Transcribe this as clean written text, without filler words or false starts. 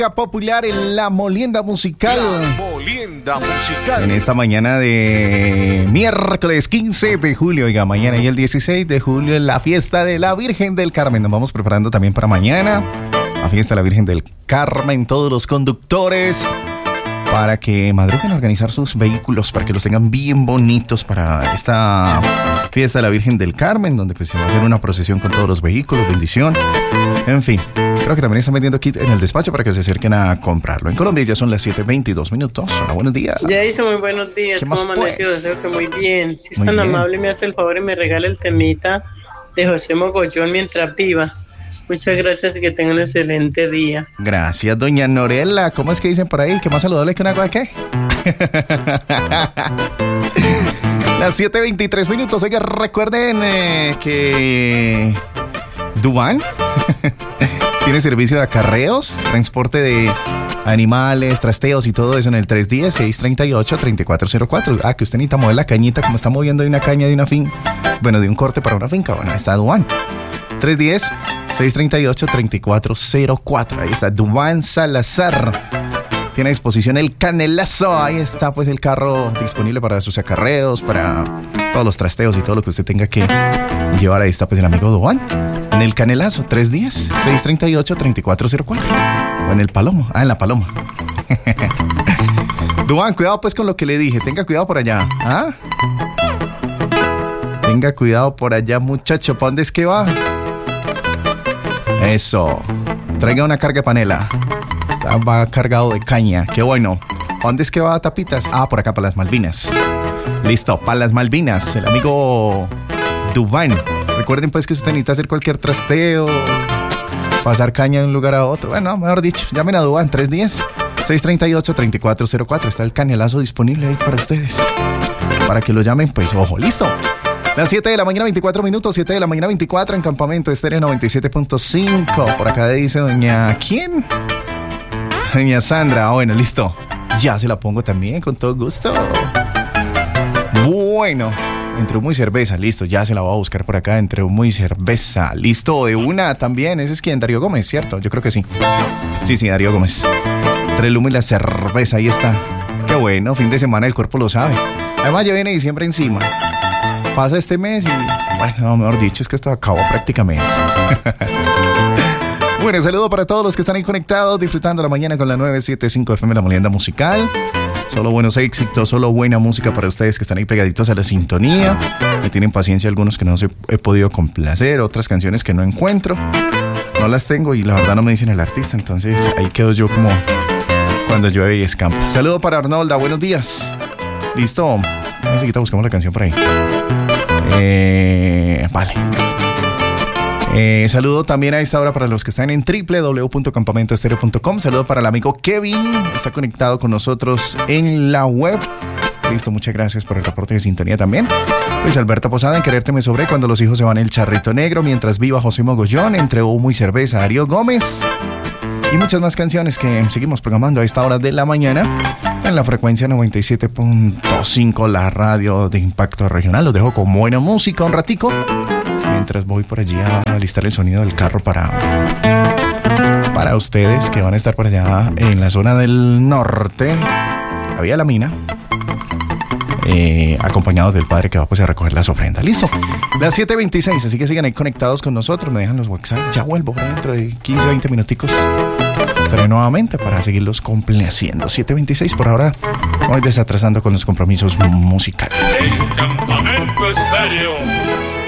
Popular en la molienda musical. La molienda musical. En esta mañana de miércoles 15 de julio. Oiga, mañana y el 16 de julio es la fiesta de la Virgen del Carmen. Nos vamos preparando también para mañana. La fiesta de la Virgen del Carmen. Todos los conductores, para que madruguen a organizar sus vehículos, para que los tengan bien bonitos para esta fiesta de la Virgen del Carmen, donde pues se va a hacer una procesión con todos los vehículos, bendición. En fin, creo que también están vendiendo kit en el despacho para que se acerquen a comprarlo. En Colombia ya son las 7:22 minutos. Hola, buenos días. Jason, muy buenos días. ¿Cómo amaneció? Pues? Deseo que muy bien. Si es Muy tan bien. amable, me hace el favor y me regala el temita de José Mogollón mientras viva. Muchas gracias y que tengan un excelente día. Gracias, doña Norela. ¿Cómo es que dicen por ahí? ¿Qué más saludable que una cosa de qué? Las 7:23 minutos. Oiga, recuerden que Dubán tiene servicio de acarreos, transporte de animales, trasteos y todo eso en el 310-638-3404. Ah, que usted necesita mover la cañita, como está moviendo de una caña de una finca. Bueno, de un corte para una finca. Bueno, está Dubán. 310-638-3404. Ahí está Dubán Salazar. Tiene a disposición el canelazo. Ahí está pues el carro disponible para sus acarreos, para todos los trasteos y todo lo que usted tenga que llevar. Ahí está pues el amigo Dubán. En el canelazo, 310-638-3404. O en el Palomo. Ah, en la Paloma. Dubán, cuidado pues con lo que le dije. Tenga cuidado por allá. ¿Ah? Tenga cuidado por allá, muchacho. ¿Para dónde es que va? Eso. Traiga una carga de panela. Va cargado de caña. Qué bueno. ¿A dónde es que va, Tapitas? Ah, por acá, para las Malvinas. Listo, para las Malvinas. El amigo Dubán. Recuerden pues que usted necesita hacer cualquier trasteo, pasar caña de un lugar a otro. Bueno, mejor dicho, llamen a Dubán. 310-638-3404. Está el canelazo disponible ahí para ustedes. Para que lo llamen, pues ojo, listo. Las 7 de la mañana, 24 minutos, 7 de la mañana, 24 en Campamento Estéreo 97.5. Por acá dice doña... ¿Quién? Doña Sandra. Ah, bueno, listo. Ya se la pongo también, con todo gusto. Bueno, entre humo y cerveza, listo. Ya se la voy a buscar por acá, entre humo y cerveza. Listo, de una también. Ese es quien, Darío Gómez, ¿cierto? Yo creo que sí. Sí, Darío Gómez. Entre el humo y la cerveza, ahí está. Qué bueno, fin de semana el cuerpo lo sabe. Además ya viene diciembre encima. Pasa este mes y, bueno, mejor dicho, es que esto acabó prácticamente. Bueno, saludo para todos los que están ahí conectados, disfrutando la mañana con la 975 FM, la molienda musical. Solo buenos éxitos, solo buena música para ustedes que están ahí pegaditos a la sintonía. Me tienen paciencia algunos que no he podido complacer, otras canciones que no encuentro. No las tengo y la verdad no me dicen el artista, entonces ahí quedo yo como cuando llueve y escampa. Saludo para Arnolda, buenos días. Listo. Enseguida buscamos la canción por ahí. Vale. Saludo también a esta hora para los que están en www.campamentoestereo.com. Saludo para el amigo Kevin. Está conectado con nosotros en la web. Listo, muchas gracias por el reporte de sintonía también. Luis Alberto Posada, en Quererte me sobré, Cuando los hijos se van, El Charrito Negro, Mientras viva, José Mogollón, Entre humo y cerveza, Darío Gómez. Y muchas más canciones que seguimos programando a esta hora de la mañana en la frecuencia 97.5, la radio de impacto regional. Los dejo con buena música un ratico, mientras voy por allí a alistar el sonido del carro para ustedes que van a estar por allá en la zona del norte, la vía La Mina, acompañados del padre que va pues a recoger las ofrendas. Listo, las 7:26, así que sigan ahí conectados con nosotros, me dejan los WhatsApp, ya vuelvo por dentro de 15 o 20 minuticos. Estaré nuevamente para seguirlos complaciendo. 7:26 por ahora. Voy desatrasando con los compromisos musicales. Campamento Estéreo.